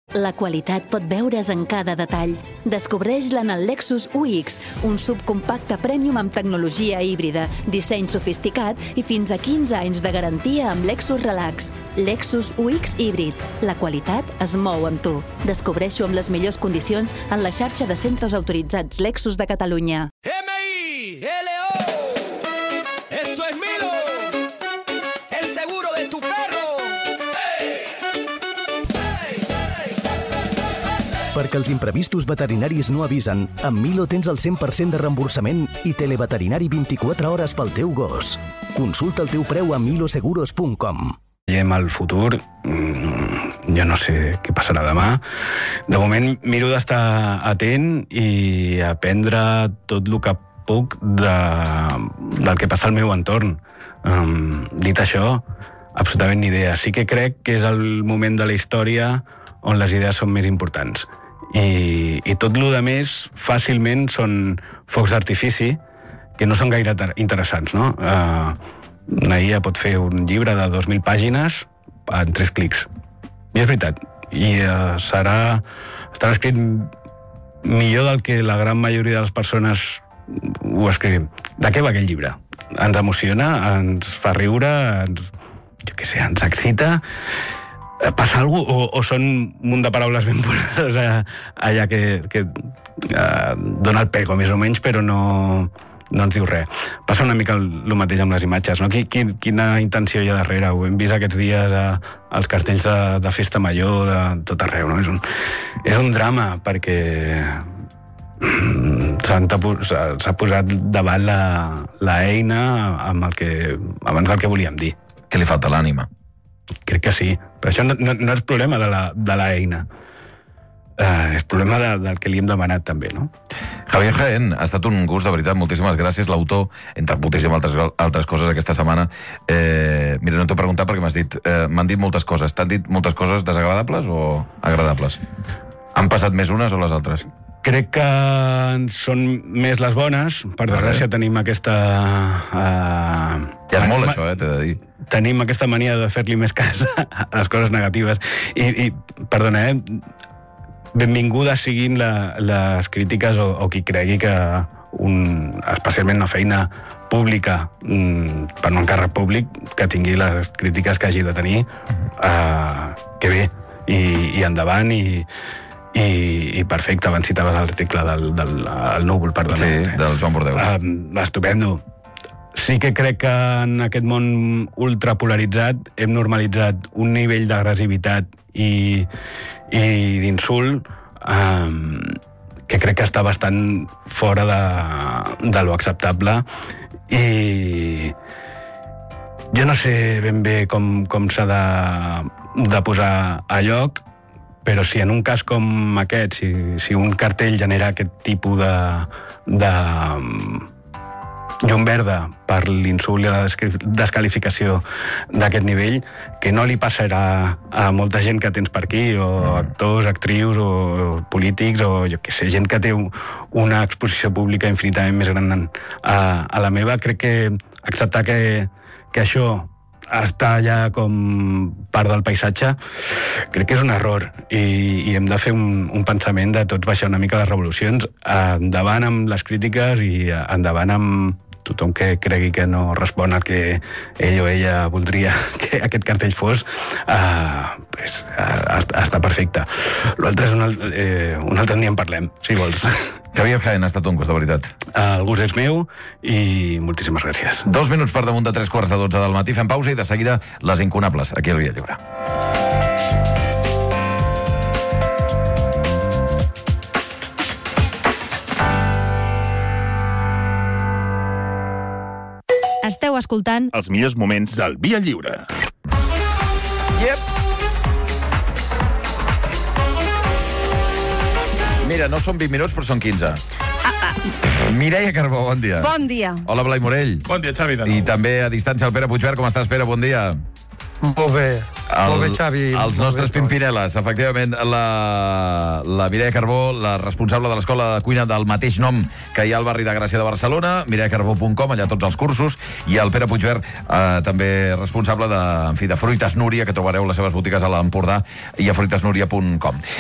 La qualitat pot veure's en cada detall. Descobreix-la en el Lexus UX, un subcompacte premium amb tecnologia híbrida, disseny sofisticat i fins a 15 anys de garantia amb Lexus Relax. Lexus UX híbrid. La qualitat es mou amb tu. Descobreix-ho amb les millors condicions en la xarxa de centres autoritzats Lexus de Catalunya. M-I-L-O. Esto es Milo. El seguro de tu perro. Perquè els imprevistos veterinaris no avisen, amb Milo tens el 100% de reemborsament i televeterinari 24 hores pel teu gos. Consulta el teu preu a miloseguros.com. Veiem el futur, jo no sé què passarà demà. De moment miro d'estar atent i aprendre tot el que puc del que passa al meu entorn. Dit això, absolutament ni idea. Sí que crec que és el moment de la història on les idees són més importants. I tot el que més fàcilment són focs d'artifici que no són gaire interessants, no? Una IA pot fer un llibre de 2.000 pàgines en 3 clics. I és veritat. I estarà escrit millor del que la gran majoria de les persones ho escriuen. De què va aquell llibre? Ens emociona, ens fa riure, ens excita. Passa alguna cosa? O són un munt de paraules ben posades allà que dona el pego, més o menys, però no ens diu res. Passa una mica el mateix amb les imatges, no? Quina intenció hi ha darrere? Ho hem vist aquests dies als cartells de festa major, de tot arreu, no? És un drama, perquè s'ha posat davant l'eina abans del que volíem dir. Què li falta, l'ànima? Crec que sí, però això no és problema de l'eina. És problema del que li hem demanat també, no? Javier Jaén, ha estat un gust, de veritat, moltíssimes gràcies. L'autor, entre moltíssimes altres coses aquesta setmana. Mira, no t'ho he preguntat perquè m'has dit, m'han dit moltes coses. T'han dit moltes coses desagradables o agradables? Han passat més unes o les altres? Crec que són més les bones. Per desgràcia tenim aquesta... Ja és molt això, t'he de dir. Tenim aquesta mania de fer-li més cas a les coses negatives. I perdona, benvingudes siguin les crítiques o qui cregui que especialment una feina pública per un encàrrec públic que tingui les crítiques que hagi de tenir, que bé, i endavant, i perfecte. Abans citaves l'article del Núvol, perdona. Sí, del Joan Bordeus. Estupendo. Sí que crec que en aquest món ultrapolaritzat hem normalitzat un nivell d'agressivitat i d'insult que crec que està bastant fora de lo acceptable, i jo no sé ben bé com s'ha de posar a lloc, però si en un cas com aquest, si un cartell genera aquest tipus de llum verda per l'insult i la desqualificació d'aquest nivell, que no li passarà a molta gent que tens per aquí, o actors, actrius, o polítics, o jo què sé, gent que té una exposició pública infinitament més gran a la meva. Crec que acceptar que això està allà com part del paisatge, crec que és un error, i hem de fer un pensament de tots baixar una mica les revolucions, endavant amb les crítiques i endavant amb tothom que cregui que no respon al que ell o ella voldria que aquest cartell fos. Està perfecte. L'altre és un altre dia en parlem, si vols. Javier Jaén, ha estat un gust, de veritat. El gust és meu i moltíssimes gràcies. 2 minuts per damunt de 3:15 del matí. Fem pausa i de seguida les incunables, aquí al Via Lliure. Esteu escoltant els millors moments del Via Lliure. Yep. Mira, no són 20 minuts, però són 15. Mireia Carbó, bon dia. Bon dia. Hola, Blai Morell. Bon dia, Xavi. I també a distància el Pere Puigverd. Com estàs, Pere? Bon dia. Molt bé, Xavi. Els nostres Pimpineles, efectivament, la Mireia Carbó, la responsable de l'escola de cuina del mateix nom que hi ha al barri de Gràcia de Barcelona, mireiacarbó.com, allà tots els cursos, i el Pere Puigverd, també responsable de Fruites Núria, que trobareu les seves botigues a l'Empordà i a fruitesnúria.com.